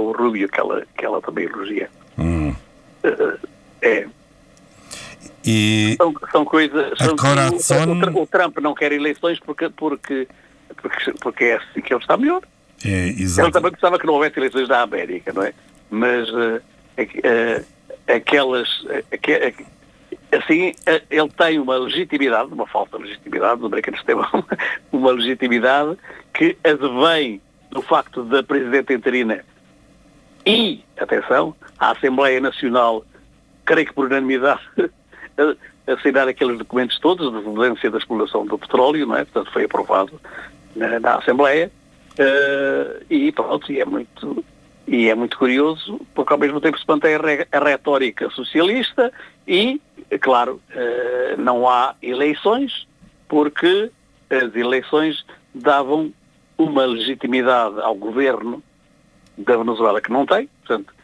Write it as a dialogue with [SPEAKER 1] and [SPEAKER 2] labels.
[SPEAKER 1] o Rubio, que ela também elogia.
[SPEAKER 2] E
[SPEAKER 1] são coisas...
[SPEAKER 2] Corazon...
[SPEAKER 1] O Trump não quer eleições porque é assim que ele está melhor.
[SPEAKER 2] Exato.
[SPEAKER 1] Ele também gostava que não houvesse eleições da América, não é? Mas assim, ele tem uma legitimidade, uma falta de legitimidade, lembrei que antes teve uma legitimidade que advém do facto da Presidente interina e, atenção, a Assembleia Nacional, creio que por unanimidade, assinar aqueles documentos todos de relevância da exploração do petróleo, não é? Portanto, foi aprovado na Assembleia, e pronto, e é muito curioso, porque ao mesmo tempo se mantém a retórica socialista e, claro, não há eleições, porque as eleições davam uma legitimidade ao governo da Venezuela que não tem, portanto,